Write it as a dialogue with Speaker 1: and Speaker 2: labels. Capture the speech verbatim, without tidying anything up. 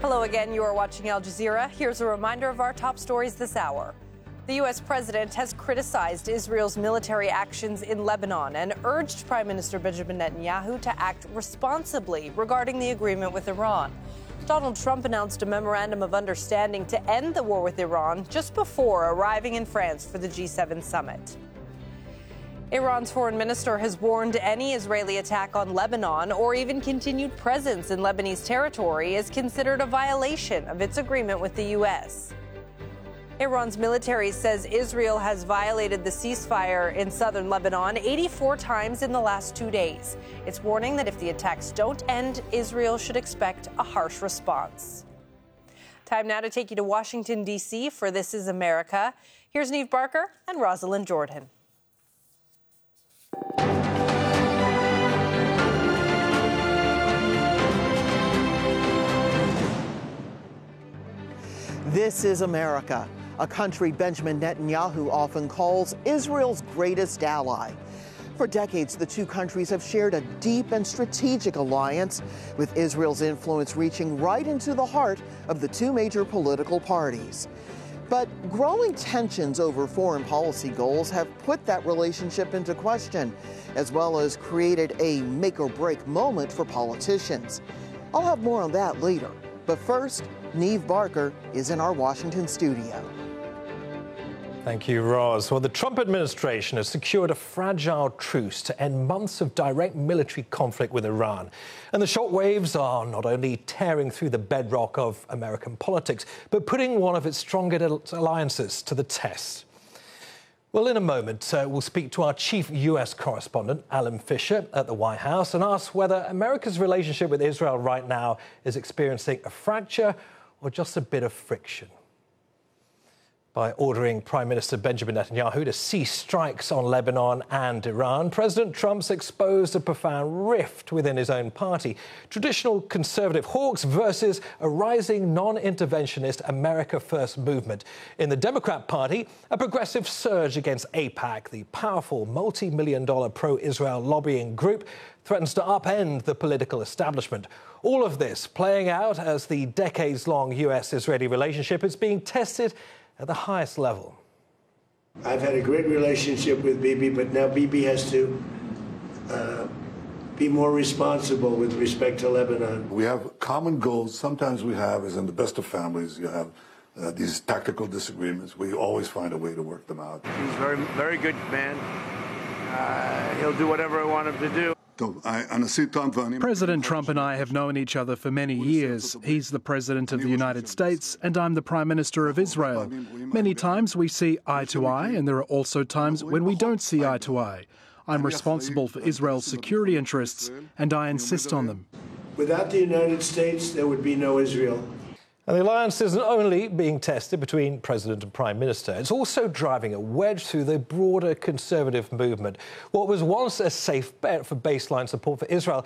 Speaker 1: Hello again. You are watching Al Jazeera. Here's a reminder of our top stories this hour. The U S president has criticized Israel's military actions in Lebanon and urged Prime Minister Benjamin Netanyahu to act responsibly regarding the agreement with Iran. Donald Trump announced a memorandum of understanding to end the war with Iran just before arriving in France for the G seven summit. Iran's foreign minister has warned any Israeli attack on Lebanon or even continued presence in Lebanese territory is considered a violation of its agreement with the U S. Iran's military says Israel has violated the ceasefire in southern Lebanon eighty-four times in the last two days. It's warning that if the attacks don't end, Israel should expect a harsh response. Time now to take you to Washington, D C for This Is America. Here's Neve Barker and Rosalind Jordan.
Speaker 2: This is America, a country Benjamin Netanyahu often calls Israel's greatest ally. For decades, the two countries have shared a deep and strategic alliance, with Israel's influence reaching right into the heart of the two major political parties. But growing tensions over foreign policy goals have put that relationship into question, as well as created a make-or-break moment for politicians. I'll have more on that later. But first, Neve Barker is in our Washington studio.
Speaker 3: Thank you, Roz. Well, the Trump administration has secured a fragile truce to end months of direct military conflict with Iran. And the shockwaves are not only tearing through the bedrock of American politics, but putting one of its strongest alliances to the test. Well, in a moment, uh, we'll speak to our chief U S correspondent, Alan Fisher, at the White House and ask whether America's relationship with Israel right now is experiencing a fracture or just a bit of friction. By ordering Prime Minister Benjamin Netanyahu to cease strikes on Lebanon and Iran, President Trump's exposed a profound rift within his own party. Traditional conservative hawks versus a rising non-interventionist America First movement. In the Democrat Party, a progressive surge against AIPAC, the powerful multi-million dollar pro-Israel lobbying group, threatens to upend the political establishment. All of this playing out as the decades-long U S-Israeli relationship is being tested at the highest level.
Speaker 4: I've had a great relationship with Bibi, but now Bibi has to uh, be more responsible with respect to Lebanon.
Speaker 5: We have common goals. Sometimes we have, as in the best of families, you have uh, these tactical disagreements. We always find a way to work them out.
Speaker 6: He's a very, very good man. Uh, he'll do whatever I want him to do.
Speaker 7: President Trump and I have known each other for many years. He's the President of the United States, and I'm the Prime Minister of Israel. Many times we see eye to eye, and there are also times when we don't see eye to eye. I'm responsible for Israel's security interests, and I insist on them.
Speaker 4: Without the United States, there would be no Israel.
Speaker 3: And the alliance isn't only being tested between President and Prime Minister, it's also driving a wedge through the broader conservative movement. What was once a safe bet for baseline support for Israel